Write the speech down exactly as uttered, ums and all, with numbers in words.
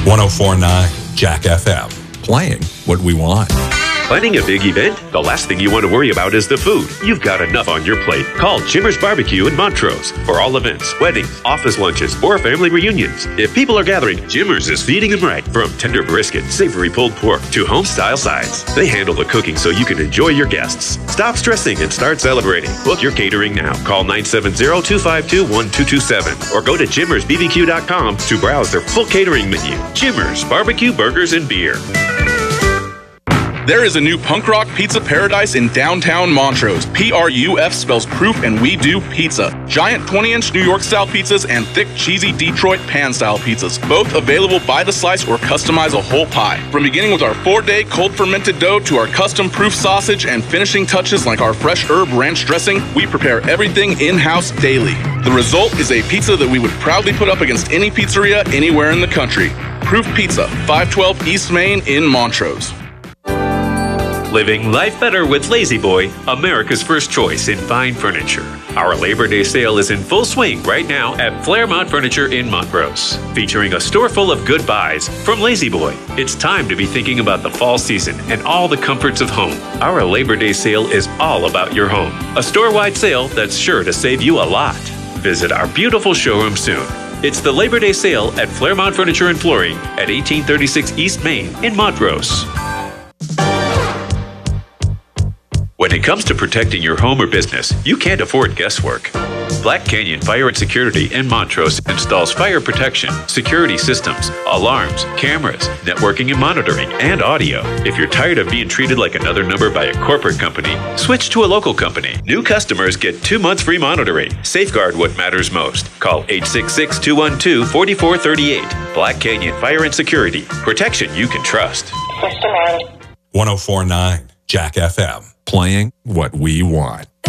one oh four point nine Jack F M. Playing what we want. Planning a big event? The last thing you want to worry about is the food. You've got enough on your plate. Call Jimmer's Barbecue in Montrose for all events, weddings, office lunches, or family reunions. If people are gathering, Jimmer's is feeding them right. From tender brisket, savory pulled pork, to home-style sides. They handle the cooking so you can enjoy your guests. Stop stressing and start celebrating. Book your catering now. Call nine seven zero, two five two, one two two seven or go to jimmers b b q dot com to browse their full catering menu. Jimmer's Barbecue, Burgers, and Beer. There is a new punk rock pizza paradise in downtown Montrose. P R U F spells proof and we do pizza. Giant twenty-inch New York-style pizzas and thick, cheesy Detroit pan-style pizzas. Both available by the slice or customize a whole pie. From beginning with our four-day cold fermented dough to our custom proof sausage and finishing touches like our fresh herb ranch dressing, we prepare everything in-house daily. The result is a pizza that we would proudly put up against any pizzeria anywhere in the country. Proof Pizza, five twelve East Main in Montrose. Living life better with Lazy Boy, America's first choice in fine furniture. Our Labor Day sale is in full swing right now at Fairmont Furniture in Montrose, featuring a store full of good buys from Lazy Boy. It's time to be thinking about the fall season and all the comforts of home. Our Labor Day sale is all about your home. A store-wide sale that's sure to save you a lot. Visit our beautiful showroom soon. It's the Labor Day sale at Fairmont Furniture and Flooring at eighteen thirty-six East Main in Montrose. When it comes to protecting your home or business, you can't afford guesswork. Black Canyon Fire and Security in Montrose installs fire protection, security systems, alarms, cameras, networking and monitoring, and audio. If you're tired of being treated like another number by a corporate company, switch to a local company. New customers get two months free monitoring. Safeguard what matters most. Call eight six six, two one two, four four three eight. Black Canyon Fire and Security. Protection you can trust. one oh four point nine Jack F M. Playing what we want.